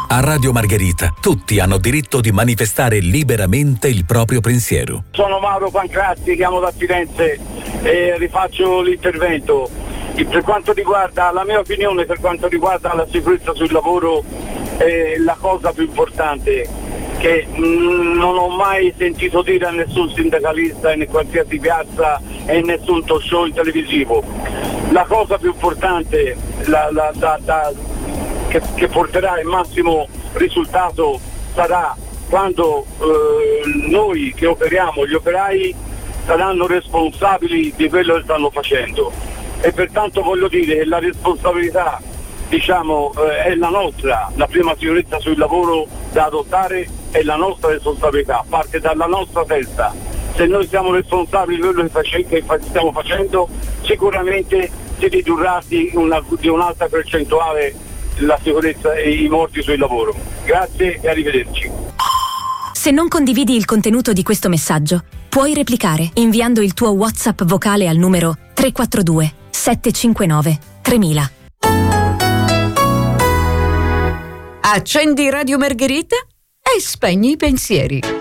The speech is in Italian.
A Radio Margherita tutti hanno diritto di manifestare liberamente il proprio pensiero. Sono Mauro Pancrazzi, chiamo da Firenze e rifaccio l'intervento. Per quanto riguarda la mia opinione, per quanto riguarda la sicurezza sul lavoro, è la cosa più importante che non ho mai sentito dire a nessun sindacalista in qualsiasi piazza e in nessun talk show in televisivo. La cosa più importante che porterà il massimo risultato sarà quando noi che operiamo, gli operai, saranno responsabili di quello che stanno facendo, e pertanto voglio dire che la responsabilità, diciamo, è la nostra. La prima sicurezza sul lavoro da adottare è la nostra responsabilità, parte dalla nostra testa. Se noi siamo responsabili di quello che stiamo facendo, sicuramente si ridurrà di un'alta percentuale la sicurezza e i morti sul lavoro. Grazie e arrivederci. Se non condividi il contenuto di questo messaggio, puoi replicare inviando il tuo WhatsApp vocale al numero 342 759 3000. Accendi Radio Margherita e spegni i pensieri.